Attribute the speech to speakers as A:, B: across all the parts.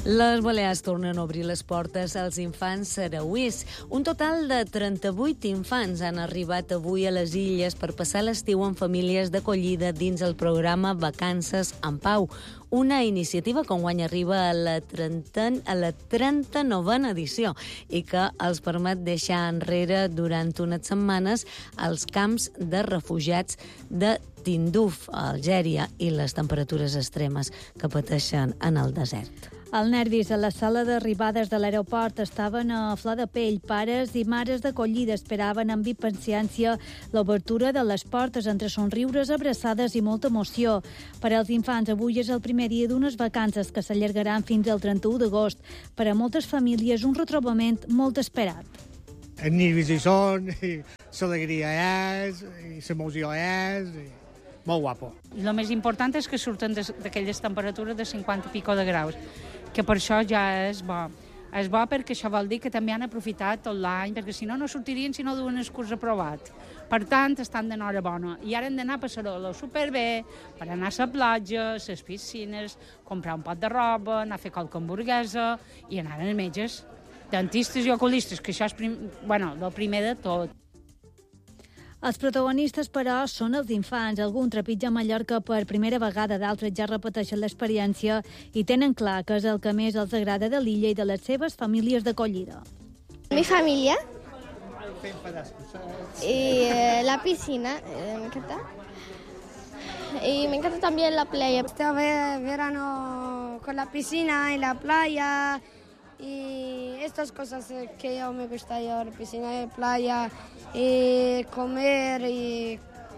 A: Les Balears tornen a obrir les portes als infants sarauís. Un total de 38 infants han arribat avui a les illes per passar l'estiu en famílies d'acollida dins el programa Vacances en Pau, una iniciativa que enguany arriba a la 39a edició i que els permet deixar enrere durant unes setmanes els camps de refugiats de Tinduf, a Algèria, i les temperatures extremes que pateixen en el desert.
B: Els nervis a la sala d'arribades de l'aeroport estaven a flor de pell. Pares i mares d'acollida esperaven amb impaciència l'obertura de les portes entre somriures, abraçades i molta emoció. Per als infants, avui és el primer dia d'unes vacances que s'allargaran fins al 31 d'agost. Per a moltes famílies, un retrobament molt esperat.
C: Els nervis hi són, i l'alegria és, i l'emoció és, i molt guapo.
D: El més important és que surten d'aquelles temperatures de 50 i pico de graus, que per això ja és bo. És bo perquè això vol dir que també han aprofitat tot l'any, perquè si no, no sortirien si no duen el curs aprovat. Per tant, estan d'enhorabona. I ara hem d'anar a passar-ho superbé, per anar a la platja, a les piscines, comprar un pot de roba, anar a fer qualque hamburguesa i anar als metges, dentistes i oculistes, que això és el primer de tot.
B: Els protagonistes, però, són els infants. Algun trepitja a Mallorca per primera vegada, d'altres ja repeteixen l'experiència i tenen clar que és el que més els agrada de l'illa i de les seves famílies d'acollida.
E: Mi familia y la piscina, me encanta. Y me encanta también la playa.
F: Este verano con la piscina y la playa y estas cosas que yo me gusta, la piscina y playa y comer y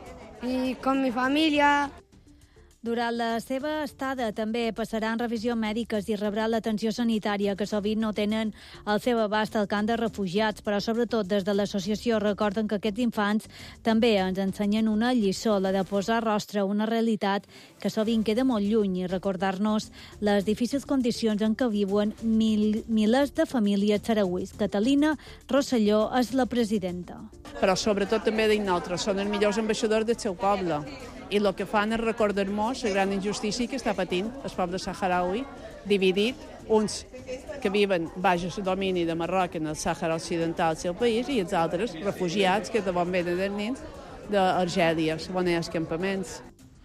F: con mi familia.
B: Durant la seva estada també passaran revisió mèdiques i rebran l'atenció sanitària que sovint no tenen al seu abast al camp de refugiats, però sobretot des de l'associació recorden que aquests infants també ens ensenyen una lliçó, la de posar rostre a una realitat que sovint queda molt lluny i recordar-nos les difícils condicions en què viuen milers de famílies sarauís. Catalina Rosselló és la presidenta.
G: Però sobretot també dic nosaltres, són els millors ambaixadors del seu poble. I el que fan és recordar-nos la gran injustícia que està patint el poble saharaui, dividit, uns que viven baix el domini de Marroc en el Sàhara Occidental, el seu país, i els altres refugiats que de bon venen dels nens d'Argèlia, on hi ha els campaments.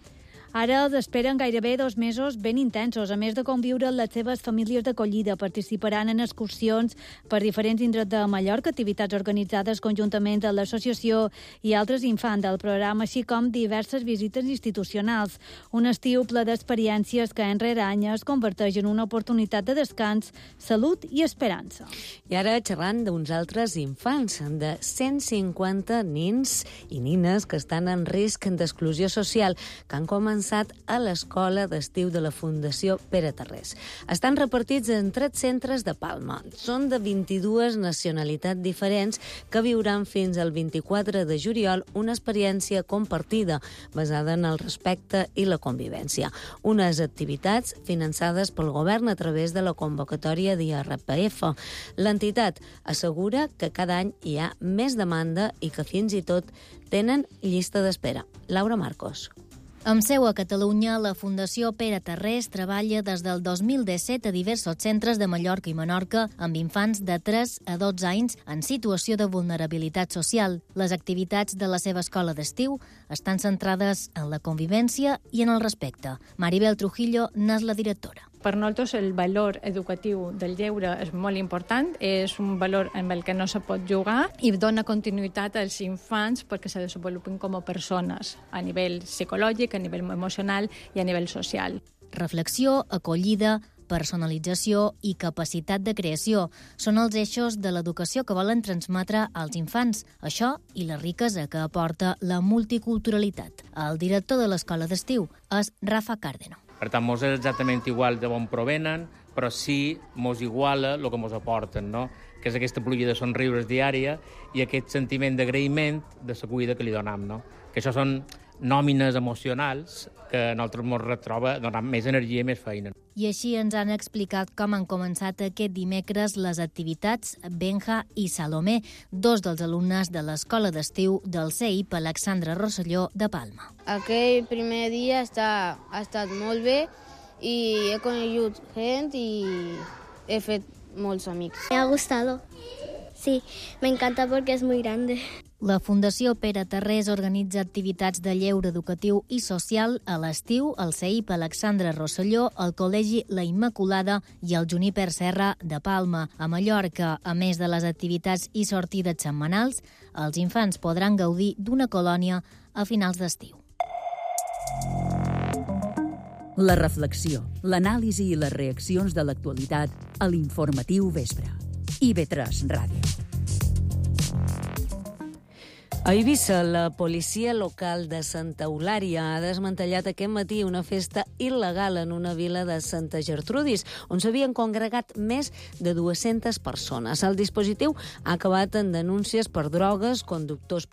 B: Ara els esperen gairebé 2 mesos ben intensos. A més de conviure amb les seves famílies d'acollida, participaran en excursions per diferents indrets de Mallorca, activitats organitzades conjuntament amb l'associació i altres infants del programa, així com diverses visites institucionals. Un estiu ple d'experiències que any rere any es converteix en una oportunitat de descans, salut i esperança.
A: I ara xerrant d'uns altres infants, de 150 nins i nines que estan en risc d'exclusió social, que han començat a l'escola d'estiu de la Fundació Pere Tarrés. Estan repartits en 3 centres de Palma. Són de 22 nacionalitats diferents que viuran fins al 24 de juliol una experiència compartida basada en el respecte i la convivència. Unes activitats finançades pel govern a través de la convocatòria d'IRPF. L'entitat assegura que cada any hi ha més demanda i que fins i tot tenen llista d'espera. Laura Marcos.
H: Amb seu a Catalunya, la Fundació Pere Tarrés treballa des del 2017 a diversos centres de Mallorca i Menorca amb infants de 3 a 12 anys en situació de vulnerabilitat social. Les activitats de la seva escola d'estiu estan centrades en la convivència i en el respecte. Maribel Trujillo n'és la directora.
I: Per nosaltres el valor educatiu del lleure és molt important, és un valor amb el que no se pot jugar i dona continuïtat als infants perquè se desenvolupin com a persones a nivell psicològic, a nivell emocional i a nivell social.
H: Reflexió, acollida, personalització i capacitat de creació són els eixos de l'educació que volen transmetre als infants. Això i la riquesa que aporta la multiculturalitat. El director de l'escola d'estiu és Rafa Cárdeno.
J: Per tant, mos és exactament igual d'on provenen, però sí mos iguala el que mos aporten, no? Que és aquesta pluja de somriures diària i aquest sentiment d'agraïment de l'acollida que li donem, no? Que això són nòmines emocionals que a nosaltres ens retroba donant més energia i més feina.
H: I així ens han explicat com han començat aquest dimecres les activitats Benja i Salomé, 2 dels alumnes de l'escola d'estiu del CEIP Alexandra Rosselló de Palma.
K: Aquell primer dia ha estat molt bé
E: y he conegut gent y he fet molts amics.
K: Me ha gustado. Sí, me encanta porque es muy grande.
H: La Fundació Pere Tarrés organitza activitats de lleure educatiu i social a l'estiu al CEIP Alexandre Rosselló, al Col·legi La Immaculada i al Juniper Serra de Palma. A Mallorca, a més de les activitats i sortides setmanals, els infants podran gaudir d'una colònia a finals d'estiu.
L: La reflexió, l'anàlisi i les reaccions de l'actualitat a l'Informatiu Vespre. IB3 Ràdio.
A: A Eivissa, la policia local de Santa Eulària ha desmantellat aquest matí una festa il·legal en una vila de Santa Gertrudis, on s'havien congregat més de 200 persones. El dispositiu ha acabat en denúncies per drogues, conductors